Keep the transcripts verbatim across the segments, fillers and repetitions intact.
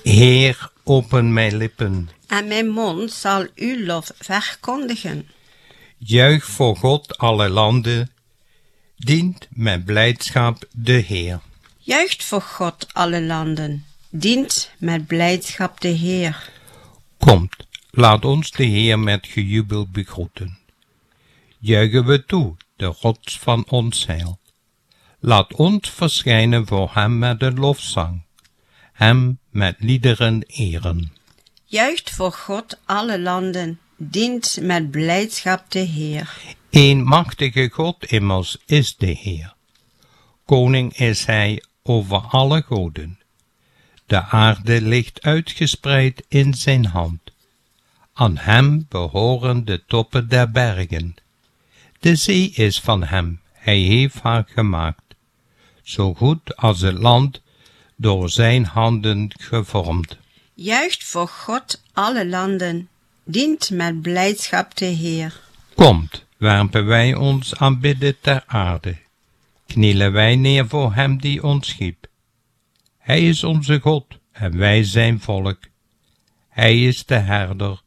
Heer, open mijn lippen. En mijn mond zal uw lof verkondigen. Juich voor God alle landen. Dient met blijdschap de Heer. Juicht voor God alle landen. Dient met blijdschap de Heer. Komt, laat ons de Heer met gejubel begroeten. Juichen we toe, de rots van ons heil. Laat ons verschijnen voor hem met een lofzang. Hem met liederen eren. Juicht voor God alle landen. Dient met blijdschap de Heer. Een machtige God immers is de Heer. Koning is hij over alle goden. De aarde ligt uitgespreid in zijn hand. Aan hem behoren de toppen der bergen. De zee is van hem, hij heeft haar gemaakt. Zo goed als het land door zijn handen gevormd. Juicht voor God alle landen. Dient met blijdschap de Heer. Komt, werpen wij ons aanbidden ter aarde. Knielen wij neer voor hem die ons schiep. Hij is onze God en wij zijn volk. Hij is de herder.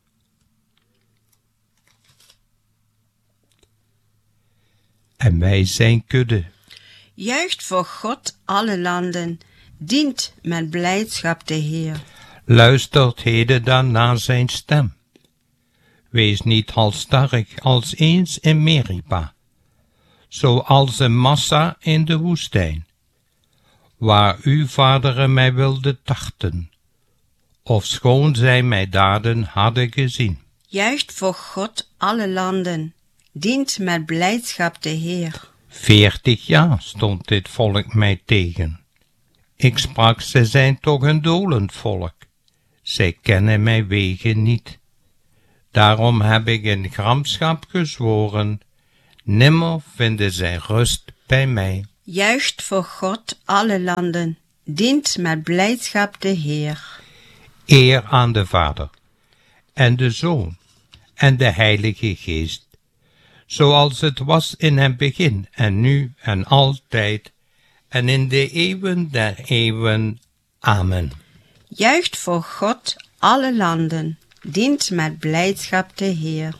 En wij zijn kudde. Juicht voor God alle landen. Dient met blijdschap de Heer. Luistert heden dan naar zijn stem. Wees niet halstarrig als eens in Meriba, zoals een massa in de woestijn, waar uw vaderen mij wilden tarten, ofschoon zij mij daden hadden gezien. Juicht voor God alle landen. Dient met blijdschap de Heer. Veertig jaar stond dit volk mij tegen. Ik sprak, ze zijn toch een dolend volk. Zij kennen mijn wegen niet. Daarom heb ik in gramschap gezworen, nimmer vinden zij rust bij mij. Juicht voor God alle landen. Dient met blijdschap de Heer. Eer aan de Vader, en de Zoon, en de Heilige Geest, zoals het was in het begin, en nu, en altijd, en in de eeuwen der eeuwen. Amen. Juicht voor God alle landen. Dient met blijdschap de Heer.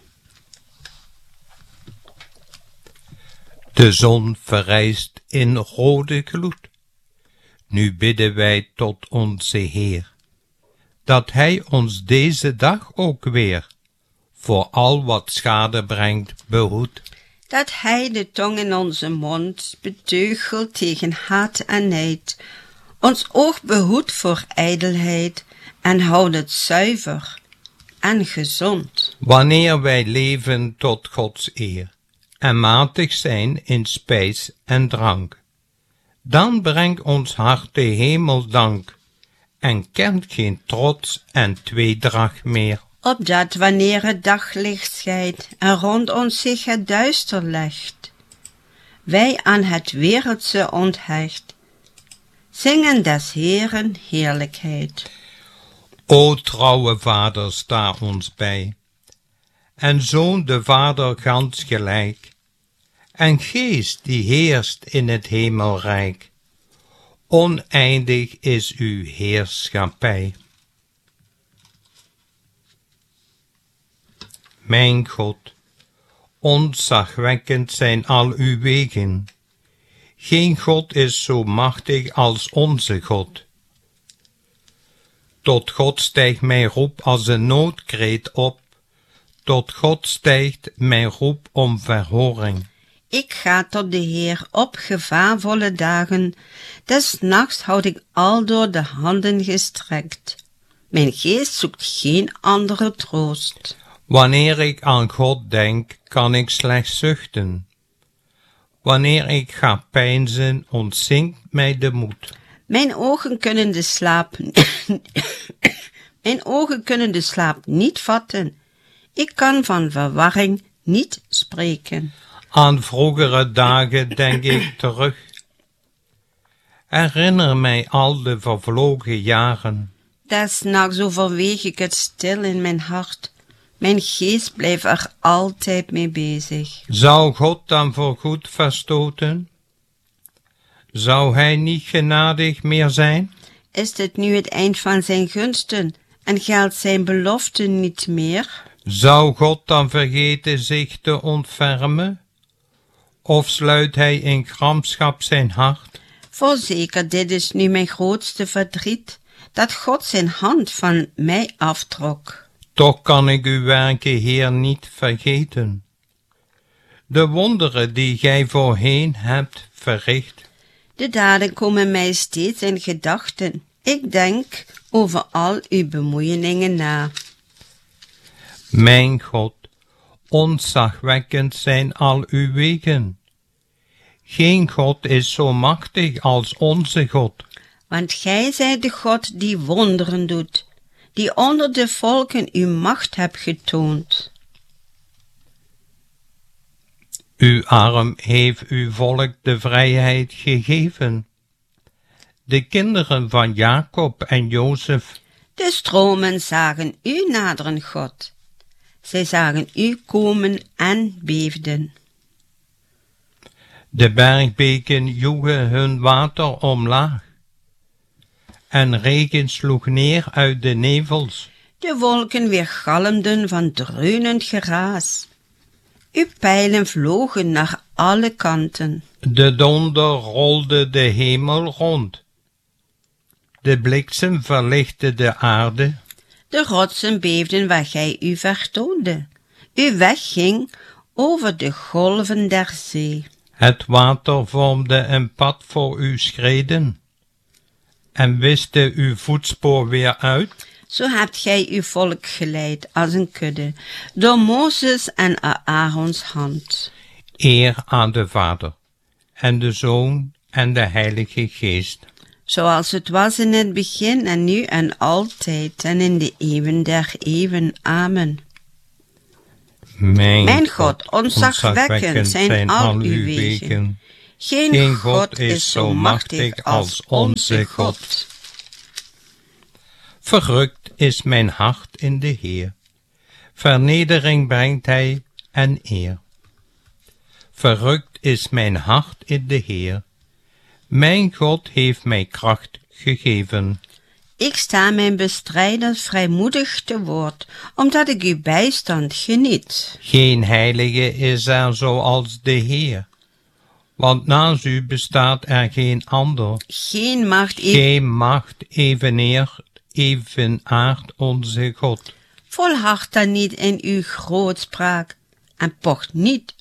De zon verrijst in rode gloed. Nu bidden wij tot onze Heer, dat Hij ons deze dag ook weer, voor al wat schade brengt, behoedt. Dat Hij de tong in onze mond beteugelt tegen haat en nijd, ons oog behoedt voor ijdelheid en houdt het zuiver en gezond. Wanneer wij leven tot Gods eer en matig zijn in spijs en drank, dan brengt ons hart de hemel dank en kent geen trots en tweedracht meer. Opdat wanneer het daglicht schijnt en rond ons zich het duister legt, wij aan het wereldse onthecht, zingen des Heeren heerlijkheid. O trouwe Vader, sta ons bij, en Zoon de Vader gans gelijk, en Geest die heerst in het hemelrijk, oneindig is uw heerschappij. Mijn God, ontzagwekkend zijn al uw wegen, geen God is zo machtig als onze God. Tot God stijgt mijn roep als een noodkreet op, tot God stijgt mijn roep om verhoring. Ik ga tot de Heer op gevaarvolle dagen, des nachts houd ik aldoor de handen gestrekt. Mijn geest zoekt geen andere troost. Wanneer ik aan God denk, kan ik slechts zuchten. Wanneer ik ga peinzen, ontzinkt mij de moed. Mijn ogen kunnen de slaap, mijn ogen kunnen de slaap niet vatten. Ik kan van verwarring niet spreken. Aan vroegere dagen denk ik terug. Herinner mij al de vervlogen jaren. Des nachts overweeg ik het stil in mijn hart. Mijn geest blijft er altijd mee bezig. Zou God dan voorgoed verstoten? Zou hij niet genadig meer zijn? Is dit nu het eind van zijn gunsten en geldt zijn belofte niet meer? Zou God dan vergeten zich te ontfermen? Of sluit hij in gramschap zijn hart? Voorzeker, dit is nu mijn grootste verdriet, dat God zijn hand van mij aftrok. Toch kan ik uw werken, Heer, niet vergeten. De wonderen die gij voorheen hebt verricht. De daden komen mij steeds in gedachten. Ik denk over al uw bemoeieningen na. Mijn God, ontzagwekkend zijn al uw wegen. Geen God is zo machtig als onze God. Want gij zijt de God die wonderen doet, die onder de volken uw macht hebt getoond. Uw arm heeft uw volk de vrijheid gegeven. De kinderen van Jacob en Jozef. De stromen zagen u naderen, God. Zij zagen u komen en beefden. De bergbeken joegen hun water omlaag. En regen sloeg neer uit de nevels. De wolken weergalmden van dreunend geraas. Uw pijlen vlogen naar alle kanten. De donder rolde de hemel rond. De bliksem verlichtte de aarde. De rotsen beefden waar gij u vertoonde. Uw weg ging over de golven der zee. Het water vormde een pad voor uw schreden. En wiste uw voetspoor weer uit. Zo hebt gij uw volk geleid als een kudde, door Mozes en Aarons hand. Eer aan de Vader, en de Zoon en de Heilige Geest. Zoals het was in het begin en nu en altijd en in de eeuwen der eeuwen. Amen. Mijn, Mijn God, ontzagwekkend zijn al uw wegen. Geen, Geen God is zo machtig als onze God. Verrukt is mijn hart in de Heer. Vernedering brengt hij en eer. Verrukt is mijn hart in de Heer. Mijn God heeft mij kracht gegeven. Ik sta mijn bestrijders vrijmoedig te woord, omdat ik uw bijstand geniet. Geen heilige is er zoals de Heer, want naast u bestaat er geen ander. Geen macht, ev geen macht eveneer, evenaart onze God. Volhard dan niet in uw grootspraak en pocht niet